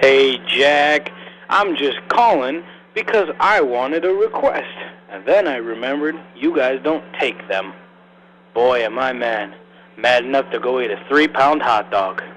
Hey, Jack, I'm just calling because I wanted a request, and then I remembered you guys don't take them. Boy, am I mad. Mad enough to go eat a 3-pound hot dog.